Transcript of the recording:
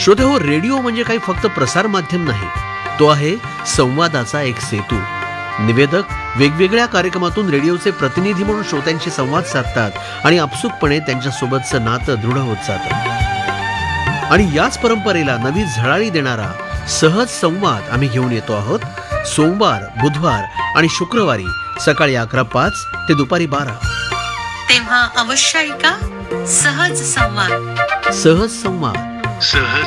श्रोते हो, रेडिओ म्हणजे काही फक्त प्रसार माध्यम नाही, तो आहे संवादाचा एक सेतू. निवेदक वेगवेगळ्या कार्यक्रमातून रेडिओचे प्रतिनिधी म्हणून श्रोत्यांशी संवाद साधतात आणि आपसुकपणे त्यांच्यासोबतचं नातं दृढ होत जातं. आणि याच परंपरेला नवी झळाळी देणारा सहज संवाद आम्ही घेऊन येतो आहोत. सोमवार, बुधवार आणि शुक्रवारी सकाळी 11:05 ते दुपारी 12. तेव्हा अवश्य ऐका सहज संवाद. सहज संवाद. सहज